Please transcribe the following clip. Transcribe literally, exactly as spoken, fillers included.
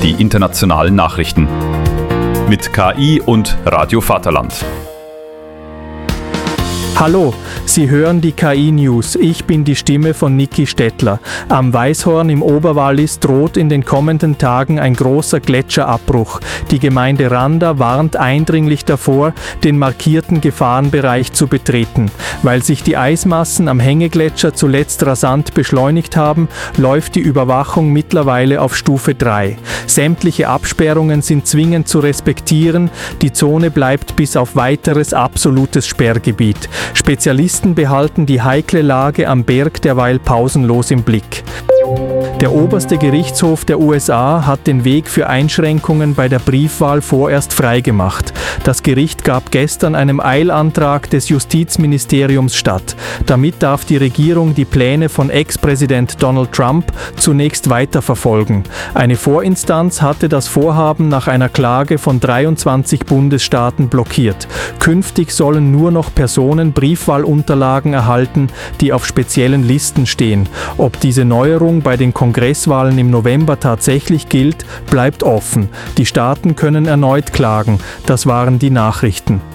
die internationalen Nachrichten. Mit K I und Radio Vaterland. Hallo, Sie hören die K I-News. Ich bin die Stimme von Niki Stettler. Am Weißhorn im Oberwallis droht in den kommenden Tagen ein großer Gletscherabbruch. Die Gemeinde Randa warnt eindringlich davor, den markierten Gefahrenbereich zu betreten. Weil sich die Eismassen am Hängegletscher zuletzt rasant beschleunigt haben, läuft die Überwachung mittlerweile auf Stufe drei. Sämtliche Absperrungen sind zwingend zu respektieren. Die Zone bleibt bis auf weiteres absolutes Sperrgebiet. Spezialisten behalten die heikle Lage am Berg derweil pausenlos im Blick. Der oberste Gerichtshof der U S A hat den Weg für Einschränkungen bei der Briefwahl vorerst freigemacht. Das Gericht gab gestern einem Eilantrag des Justizministeriums statt. Damit darf die Regierung die Pläne von Ex-Präsident Donald Trump zunächst weiterverfolgen. Eine Vorinstanz hatte das Vorhaben nach einer Klage von dreiundzwanzig Bundesstaaten blockiert. Künftig sollen nur noch Personen Briefwahlunterlagen erhalten, die auf speziellen Listen stehen. Ob diese Neuerung bei den Kongresswahlen im November tatsächlich gilt, bleibt offen. Die Staaten können erneut klagen. Das waren die Nachrichten.